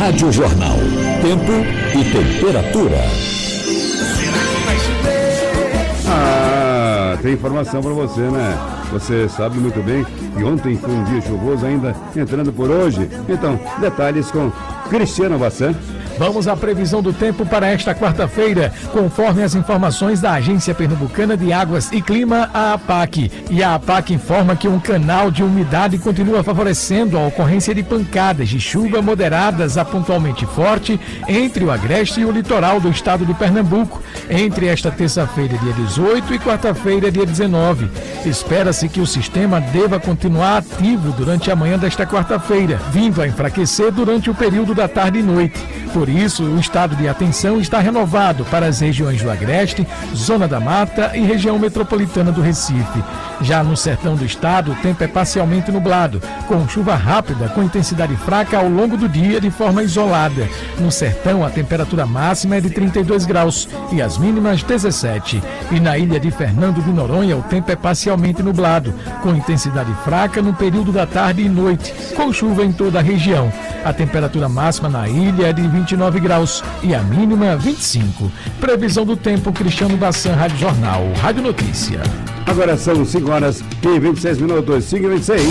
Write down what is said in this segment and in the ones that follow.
Rádio Jornal. Tempo e temperatura. Tem informação para você, né? Você sabe muito bem que ontem foi um dia chuvoso, ainda entrando por hoje. Então, detalhes com Cristiano Bassan. Vamos à previsão do tempo para esta quarta-feira, conforme as informações da Agência Pernambucana de Águas e Clima, a APAC. E a APAC informa que um canal de umidade continua favorecendo a ocorrência de pancadas de chuva moderadas a pontualmente forte entre o agreste e o litoral do estado de Pernambuco, entre esta terça-feira, dia 18, e quarta-feira, dia 19. Espera-se que o sistema deva continuar ativo durante a manhã desta quarta-feira, vindo a enfraquecer durante o período da tarde e noite. Por isso, o estado de atenção está renovado para as regiões do Agreste, Zona da Mata e região metropolitana do Recife. Já no sertão do estado, o tempo é parcialmente nublado, com chuva rápida com intensidade fraca ao longo do dia de forma isolada. No sertão, a temperatura máxima é de 32 graus e as mínimas 17. E na ilha de Fernando de Noronha, o tempo é parcialmente nublado, com intensidade fraca no período da tarde e noite, com chuva em toda a região. A temperatura máxima na ilha é de 29 graus e a mínima 25. Previsão do tempo, Cristiano Bassan, Rádio Jornal, Rádio Notícia. Agora são 5 horas e 26 minutos, 5 e 26.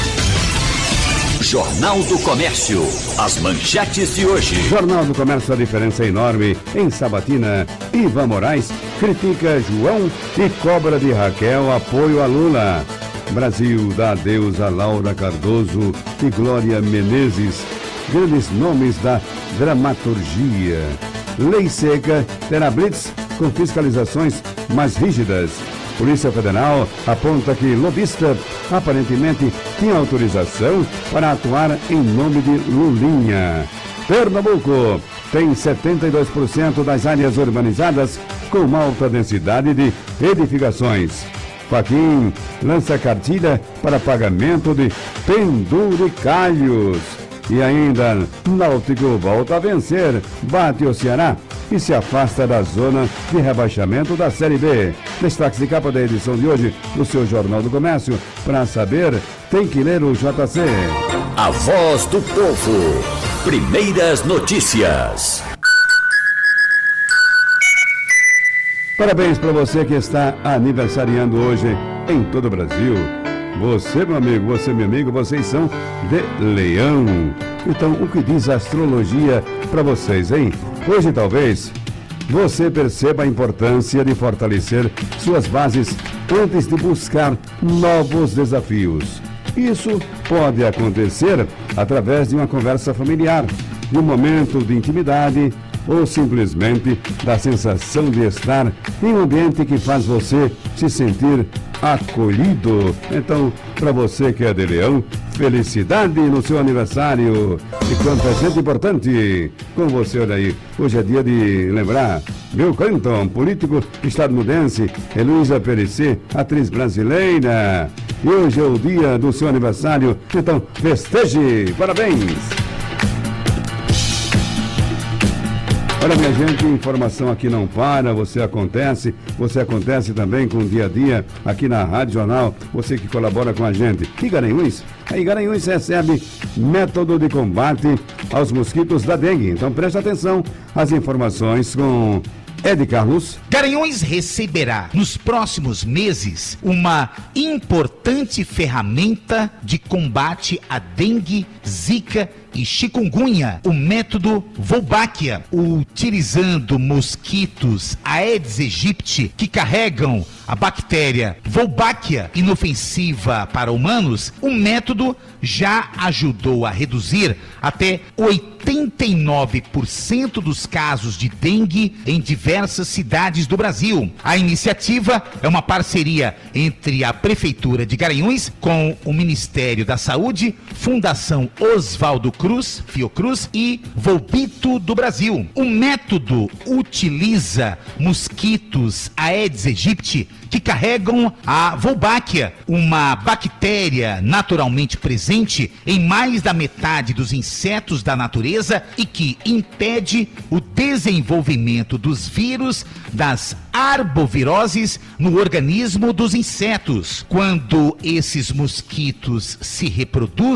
Jornal do Comércio, as manchetes de hoje. Jornal do Comércio, a diferença é enorme. Em Sabatina, Ivan Moraes critica João e cobra de Raquel apoio a Lula. Brasil dá adeus a Laura Cardoso e Glória Menezes, grandes nomes da dramaturgia. Lei seca terá blitz com fiscalizações mais rígidas. Polícia Federal aponta que lobista aparentemente tinha autorização para atuar em nome de Lulinha. Pernambuco tem 72% das áreas urbanizadas com alta densidade de edificações. Faquim lança cartilha para pagamento de penduricalhos. E ainda, Náutico volta a vencer, bate o Ceará e se afasta da zona de rebaixamento da Série B. Destaque de capa da edição de hoje do seu Jornal do Comércio. Para saber, tem que ler o JC. A voz do povo. Primeiras notícias. Parabéns para você que está aniversariando hoje em todo o Brasil. Você, meu amigo, você, meu amigo, vocês são de Leão. Então, o que diz a astrologia para vocês, hein? Hoje, talvez, você perceba a importância de fortalecer suas bases antes de buscar novos desafios. Isso pode acontecer através de uma conversa familiar, de um momento de intimidade ou simplesmente da sensação de estar em um ambiente que faz você se sentir acolhido. Então, para você que é de Leão, felicidade no seu aniversário. E quanta gente importante com você, olha aí. Hoje é dia de lembrar Bill Clinton, político estadunidense, Heloísa Perecer, atriz brasileira. E hoje é o dia do seu aniversário, então festeje, parabéns! Olha, minha gente, informação aqui não para, você acontece também com o dia a dia aqui na Rádio Jornal, você que colabora com a gente. E Garanhuns? Aí Garanhuns recebe método de combate aos mosquitos da dengue. Então preste atenção às informações com Ed Carlos. Garanhuns receberá nos próximos meses uma importante ferramenta de combate à dengue, zika e chikungunya, o método Wolbachia, utilizando mosquitos Aedes aegypti que carregam a bactéria Wolbachia, inofensiva para humanos. O método já ajudou a reduzir até 89% dos casos de dengue em diversas cidades do Brasil. A iniciativa é uma parceria entre a Prefeitura de Garanhuns com o Ministério da Saúde, Fundação Oswaldo Cruz, Fiocruz e Volbito do Brasil. O método utiliza mosquitos Aedes aegypti que carregam a Wolbachia, uma bactéria naturalmente presente em mais da metade dos insetos da natureza e que impede o desenvolvimento dos vírus das arboviroses no organismo dos insetos. Quando esses mosquitos se reproduzem,